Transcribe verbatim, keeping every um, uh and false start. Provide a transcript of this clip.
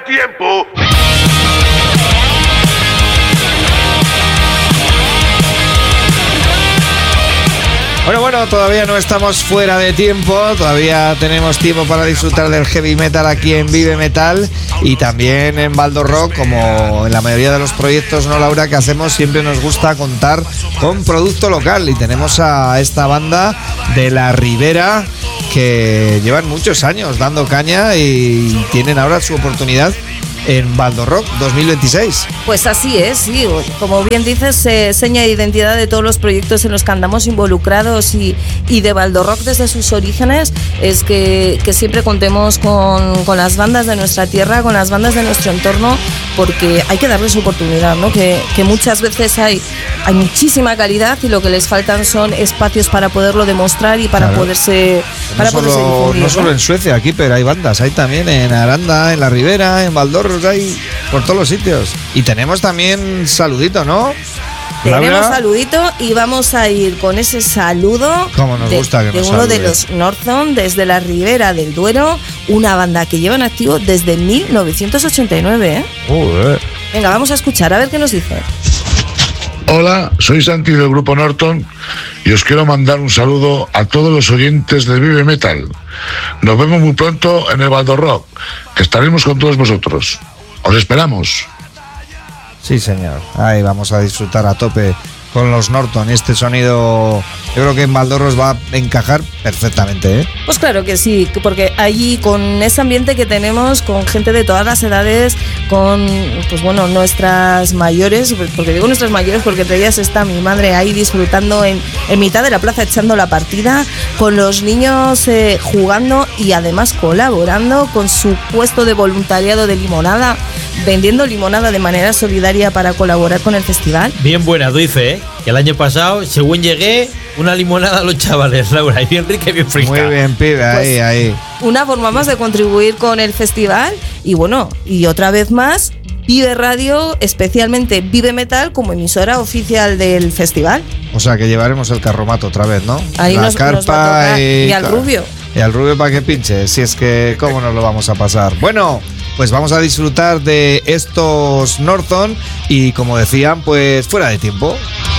tiempo. Bueno, bueno, todavía no estamos fuera de tiempo, todavía tenemos tiempo para disfrutar del heavy metal aquí en Vive Metal y también en Baldo Rock, como en la mayoría de los proyectos, ¿no, Laura?, que hacemos, siempre nos gusta contar con producto local y tenemos a esta banda de La Ribera que llevan muchos años dando caña y tienen ahora su oportunidad en Baldo Rock dos mil veintiséis. Pues así es, sí. Como bien dices, eh, seña de identidad de todos los proyectos en los que andamos involucrados y, y de Baldo Rock desde sus orígenes es que, que siempre contemos con, con las bandas de nuestra tierra, con las bandas de nuestro entorno, porque hay que darles oportunidad, ¿no? Que, que muchas veces hay, hay muchísima calidad y lo que les faltan son espacios para poderlo demostrar y para claro. poderse para no poderse solo, difundir, no ¿no? solo en Suecia, aquí, pero hay bandas, hay también en Aranda, en La Ribera, en Baldo, hay por todos los sitios. Y tenemos también saludito, ¿no? Tenemos Laura, saludito y vamos a ir con ese saludo Cómo nos de, gusta que de nos uno de saludes. los Northern desde la Ribera del Duero, una banda que llevan activo desde mil novecientos ochenta y nueve, ¿eh? Uh, Venga, vamos a escuchar a ver qué nos dice. Hola, soy Santi del grupo Norton y os quiero mandar un saludo a todos los oyentes de Vive Metal. Nos vemos muy pronto en el Baldo Rock, que estaremos con todos vosotros. Os esperamos. sí, señor. Ahí vamos a disfrutar a tope con los Norton. Este sonido, yo creo que en Baldorros va a encajar perfectamente, ¿eh? Pues claro que sí, porque allí con ese ambiente que tenemos, con gente de todas las edades, con, pues bueno, nuestras mayores, porque digo nuestras mayores porque entre ellas está mi madre ahí disfrutando en, en mitad de la plaza echando la partida, con los niños eh, jugando y además colaborando con su puesto de voluntariado de limonada, vendiendo limonada de manera solidaria para colaborar con el festival. Bien buena, doy fe, ¿eh? Que el año pasado, según llegué, una limonada a los chavales, Laura, y bien rica y bien fresca. Muy bien, pibe, ahí, Pues, ahí. Una forma más de contribuir con el festival y bueno, y otra vez más, Vive Radio, especialmente Vive Metal, como emisora oficial del festival. O sea que llevaremos el carromato otra vez, ¿no? Ahí La nos, carpa nos va a tocar. y, Y al rubio. Y al rubio para que pinche, si es que cómo nos lo vamos a pasar. Bueno, pues vamos a disfrutar de estos Norton y como decían, pues fuera de tiempo.